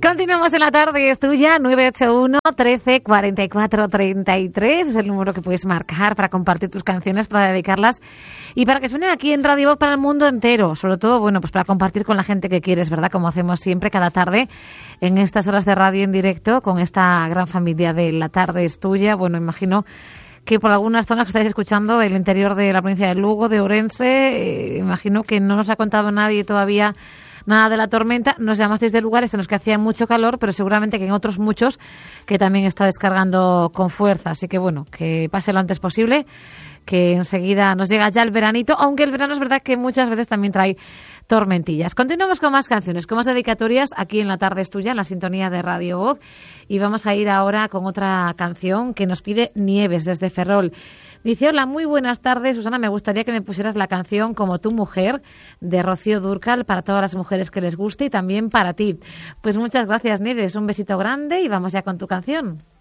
Continuamos en la tarde, es tuya, 981 13 44 33, es el número que puedes marcar para compartir tus canciones, para dedicarlas y para que suenen aquí en Radio Voz para el mundo entero, sobre todo, bueno, pues para compartir con la gente que quieres, ¿verdad? Como hacemos siempre cada tarde en estas horas de radio en directo con esta gran familia de La Tarde es Tuya. Bueno, imagino que por algunas zonas que estáis escuchando del interior de la provincia de Lugo, de Ourense, imagino que no nos ha contado nadie todavía nada de la tormenta. Nos llamasteis de lugares en los que hacía mucho calor, pero seguramente que en otros muchos que también está descargando con fuerza. Así que bueno, que pase lo antes posible, que enseguida nos llega ya el veranito, aunque el verano es verdad que muchas veces también trae tormentillas. Continuamos con más canciones, con más dedicatorias aquí en La Tarde es Tuya, en la sintonía de Radio Voz. Y vamos a ir ahora con otra canción que nos pide Nieves desde Ferrol. Dice: hola, muy buenas tardes, Susana, me gustaría que me pusieras la canción Como tu mujer, de Rocío Dúrcal, para todas las mujeres que les guste y también para ti. Pues muchas gracias, Nieves, un besito grande y vamos ya con tu canción.